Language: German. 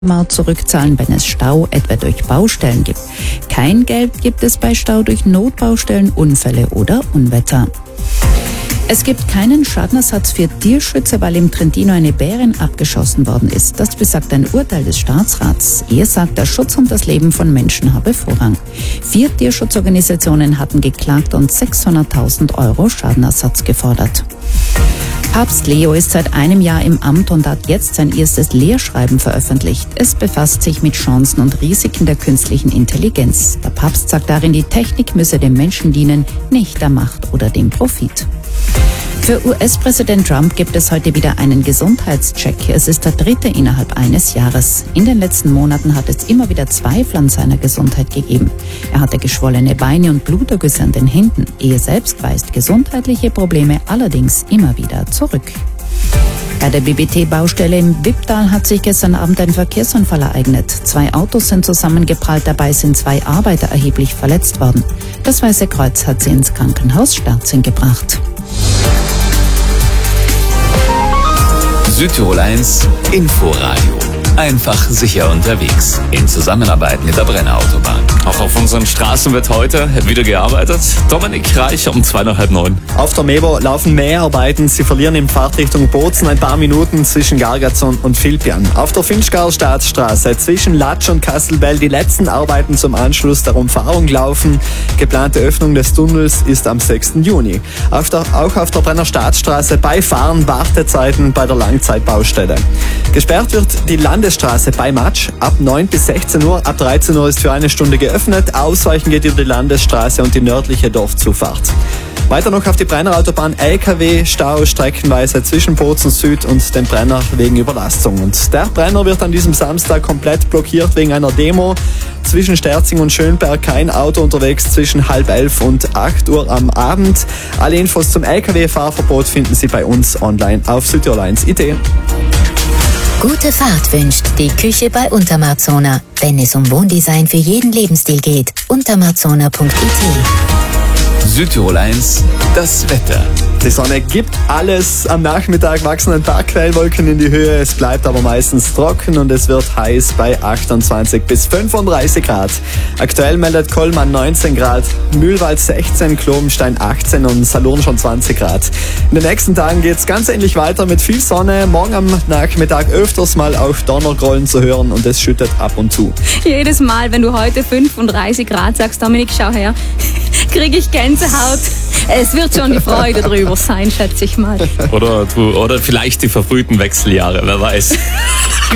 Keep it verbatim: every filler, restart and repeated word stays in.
Maut zurückzahlen, wenn es Stau etwa durch Baustellen gibt. Kein Geld gibt es bei Stau durch Notbaustellen, Unfälle oder Unwetter. Es gibt keinen Schadenersatz für Tierschützer, weil im Trentino eine Bärin abgeschossen worden ist. Das besagt ein Urteil des Staatsrats. Er sagt, der Schutz und das Leben von Menschen habe Vorrang. Vier Tierschutzorganisationen hatten geklagt und sechshunderttausend Euro Schadenersatz gefordert. Papst Leo ist seit einem Jahr im Amt und hat jetzt sein erstes Lehrschreiben veröffentlicht. Es befasst sich mit Chancen und Risiken der künstlichen Intelligenz. Der Papst sagt darin, die Technik müsse dem Menschen dienen, nicht der Macht oder dem Profit. Für U S-Präsident Trump gibt es heute wieder einen Gesundheitscheck. Es ist der dritte innerhalb eines Jahres. In den letzten Monaten hat es immer wieder Zweifel an seiner Gesundheit gegeben. Er hatte geschwollene Beine und Blutergüsse an den Händen. Er selbst weist gesundheitliche Probleme allerdings immer wieder zurück. Bei der B B T-Baustelle im Wipptal hat sich gestern Abend ein Verkehrsunfall ereignet. Zwei Autos sind zusammengeprallt, dabei sind zwei Arbeiter erheblich verletzt worden. Das Weiße Kreuz hat sie ins Krankenhaus Sterzing gebracht. Südtirol eins Inforadio. Einfach sicher unterwegs. In Zusammenarbeit mit der Brenner Autobahn. Auch auf unseren Straßen wird heute wieder gearbeitet. Dominik Reich um zwei nach halb neun. Auf der Mevo laufen Mäharbeiten. Sie verlieren in Fahrtrichtung Bozen ein paar Minuten zwischen Gargazon und Filpian. Auf der Finchgarer Staatsstraße zwischen Latsch und Kastelbell die letzten Arbeiten zum Anschluss der Umfahrung laufen. Geplante Öffnung des Tunnels ist am sechsten Juni. Auf der, auch auf der Brenner Staatsstraße bei Fahren Wartezeiten bei der Langzeitbaustelle. Gesperrt wird die Landesstraße bei Matsch ab neun bis sechzehn Uhr. Ab dreizehn Uhr ist für eine Stunde geöffnet. Ausweichen geht über die Landesstraße und die nördliche Dorfzufahrt. Weiter noch auf die Brenner Autobahn L K W-Stau streckenweise zwischen Bozen Süd und dem Brenner wegen Überlastung. Und der Brenner wird an diesem Samstag komplett blockiert wegen einer Demo. Zwischen Sterzing und Schönberg kein Auto unterwegs zwischen halb elf und acht Uhr am Abend. Alle Infos zum L K W-Fahrverbot finden Sie bei uns online auf südtirol eins punkt I T. Gute Fahrt wünscht die Küche bei Untermarzona. Wenn es um Wohndesign für jeden Lebensstil geht, untermarzona punkt I T. Südtirol eins, das Wetter. Die Sonne gibt alles. Am Nachmittag wachsen ein paar Quellwolken in die Höhe. Es bleibt aber meistens trocken und es wird heiß bei achtundzwanzig bis fünfunddreißig Grad. Aktuell meldet Kollmann neunzehn Grad, Mühlwald sechzehn, Klobenstein achtzehn und Salurn schon zwanzig Grad. In den nächsten Tagen geht es ganz ähnlich weiter mit viel Sonne. Morgen am Nachmittag öfters mal auch Donnergrollen zu hören und es schüttet ab und zu. Jedes Mal, wenn du heute fünfunddreißig Grad sagst, Dominik, schau her, kriege ich Gänsehaut. Es wird schon die Freude drüber sein, schätze ich mal. Oder, du, oder vielleicht die verfrühten Wechseljahre, wer weiß.